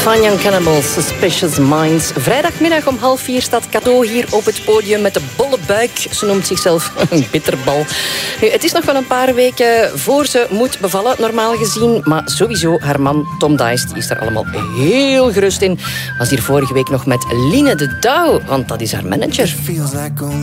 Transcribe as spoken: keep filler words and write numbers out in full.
Fine Young Cannibals, Suspicious Minds. Vrijdagmiddag om half vier staat Cadeau hier op het podium met de bolle buik. Ze noemt zichzelf een bitterbal. Nu, het is nog wel een paar weken voor ze moet bevallen, normaal gezien. Maar sowieso, haar man Tom Dice die is er allemaal heel gerust in. Was hier vorige week nog met Line de Douw, want dat is haar manager.